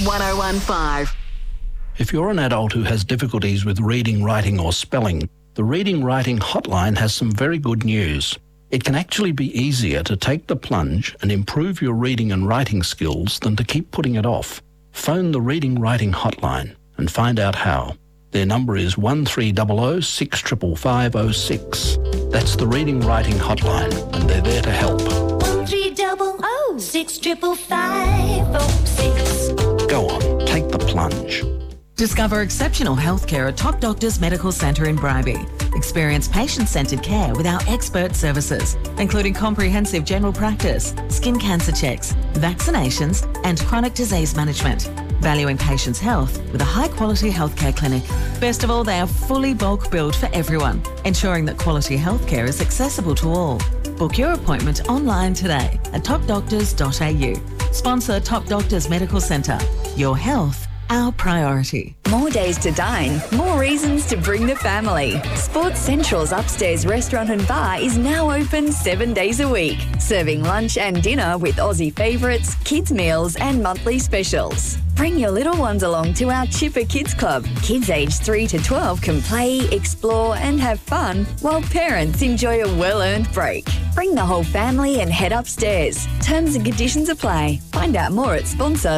1015. If you're an adult who has difficulties with reading, writing or spelling, the Reading Writing Hotline has some very good news. It can actually be easier to take the plunge and improve your reading and writing skills than to keep putting it off. Phone the Reading Writing Hotline and find out how. Their number is 1300 65506. That's the Reading Writing Hotline, and they're there to help. 1300 65506. Go on, take the plunge. Discover exceptional healthcare at Top Doctors Medical Centre in Bribie. Experience patient-centred care with our expert services, including comprehensive general practice, skin cancer checks, vaccinations and chronic disease management. Valuing patients' health with a high-quality healthcare clinic. Best of all, they are fully bulk billed for everyone, ensuring that quality healthcare is accessible to all. Book your appointment online today at topdoctors.au. Sponsor Top Doctors Medical Centre. Your health, our priority. More days to dine, more reasons to bring the family. Sports Central's upstairs restaurant and bar is now open 7 days a week, serving lunch and dinner with Aussie favourites, kids' meals and monthly specials. Bring your little ones along to our Chipper Kids Club. Kids aged 3 to 12 can play, explore and have fun while parents enjoy a well-earned break. Bring the whole family and head upstairs. Terms and conditions apply. Find out more at sponsor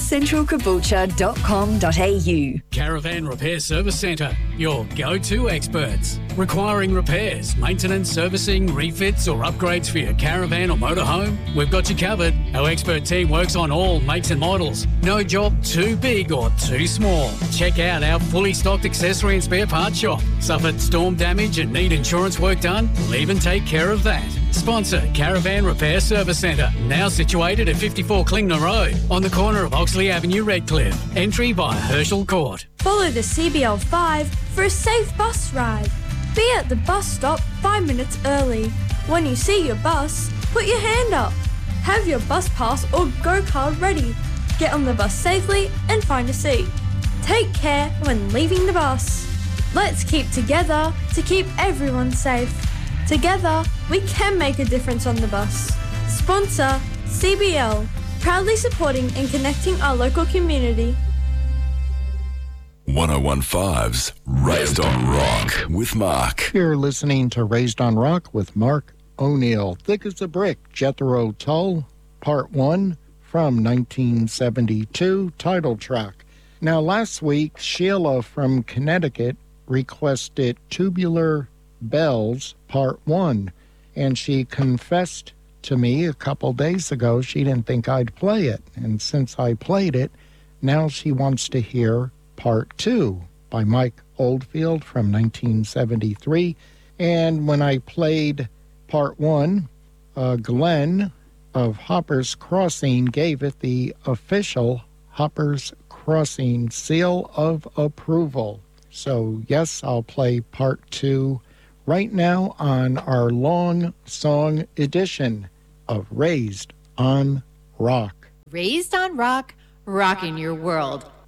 sportscentralcaboolture.com.au. Caravan Repair Service Centre, your go-to experts. Requiring repairs, maintenance, servicing, refits or upgrades for your caravan or motorhome? We've got you covered. Our expert team works on all makes and models. No job too big or too small. Check out our fully stocked accessory and spare parts shop. Suffered storm damage and need insurance work done? We'll even take care of that. Sponsor Caravan Repair Service Centre, now situated at 54 Klingner Road, on the corner of Oxley Avenue, Redcliffe. Entry via Herschel Court. Follow the CBL5 for a safe bus ride. Be at the bus stop 5 minutes early. When you see your bus, put your hand up. Have your bus pass or go card ready. Get on the bus safely and find a seat. Take care when leaving the bus. Let's keep together to keep everyone safe. Together, we can make a difference on the bus. Sponsor CBL, proudly supporting and connecting our local community. 1015's Raised on Rock with Mark. You're listening to Raised on Rock with Mark O'Neill. Thick as a Brick, Jethro Tull, Part 1 from 1972, title track. Now, last week, Sheila from Connecticut requested Tubular Bells, Part 1, and she confessed to me a couple days ago she didn't think I'd play it. And since I played it, now she wants to hear Part 2 by Mike Oldfield from 1973. And when I played Part 1, Glenn of Hoppers Crossing gave it the official Hoppers Crossing seal of approval. So, yes, I'll play Part 2 right now on our long song edition of Raised on Rock. Raised on Rock, rocking your world.